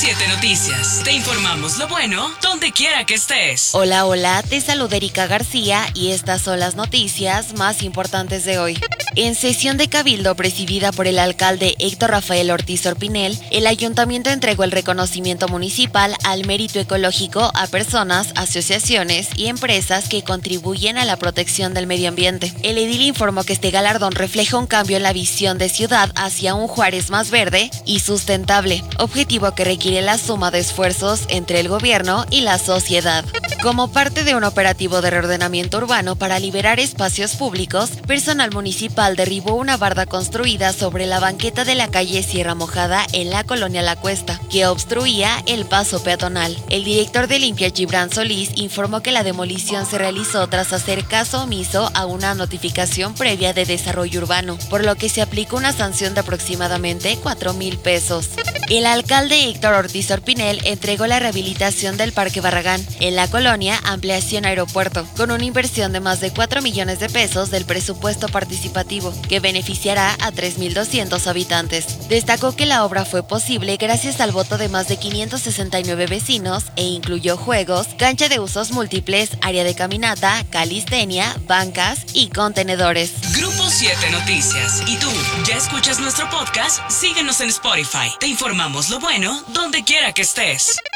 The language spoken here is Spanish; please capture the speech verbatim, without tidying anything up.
siete Noticias. Te informamos lo bueno donde quiera que estés. Hola, hola, te saluda Erika García y estas son las noticias más importantes de hoy. En sesión de cabildo presidida por el alcalde Héctor Rafael Ortiz Orpinel, el ayuntamiento entregó el reconocimiento municipal al mérito ecológico a personas, asociaciones y empresas que contribuyen a la protección del medio ambiente. El edil informó que este galardón refleja un cambio en la visión de ciudad hacia un Juárez más verde y sustentable, objetivo que requiere la suma de esfuerzos entre el gobierno y la sociedad. Como parte de un operativo de reordenamiento urbano para liberar espacios públicos, personal municipal derribó una barda construida sobre la banqueta de la calle Sierra Mojada en la colonia La Cuesta, que obstruía el paso peatonal. El director de Limpia, Gibran Solís, informó que la demolición se realizó tras hacer caso omiso a una notificación previa de desarrollo urbano, por lo que se aplicó una sanción de aproximadamente cuatro mil pesos. El alcalde Héctor Ortiz Orpinel entregó la rehabilitación del Parque Barragán en la colonia Ampliación Aeropuerto, con una inversión de más de cuatro millones de pesos del presupuesto participativo, que beneficiará a tres mil doscientos habitantes. Destacó que la obra fue posible gracias al voto de más de quinientos sesenta y nueve vecinos e incluyó juegos, cancha de usos múltiples, área de caminata, calistenia, bancas y contenedores. Grupo siete Noticias. ¿Y tú ya escuchas nuestro podcast? Síguenos en Spotify. Te informamos lo bueno donde quiera que estés.